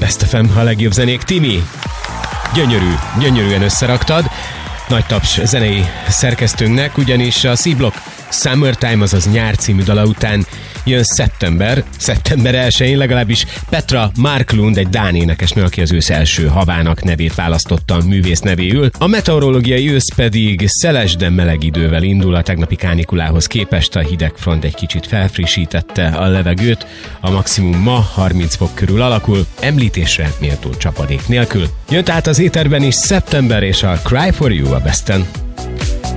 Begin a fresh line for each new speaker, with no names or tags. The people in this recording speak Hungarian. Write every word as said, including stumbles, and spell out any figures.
Best ef em, a legjobb zenék. Timi, gyönyörű, gyönyörűen összeraktad. Nagy taps zenei szerkesztőnknek, ugyanis a C-Block Summertime, azaz nyár című dala után jön szeptember, szeptember elsején legalábbis Petra Marklund, egy dán énekesnő, aki az ősz első havának nevét választotta a művész nevéül. A meteorológiai ősz pedig szeles, de meleg idővel indul. A tegnapi kánikulához képest a hideg front egy kicsit felfrissítette a levegőt, a maximum ma harminc fok körül alakul, említésre méltó csapadék nélkül. Jön tehát az éterben is szeptember és a Cry for You a Besten.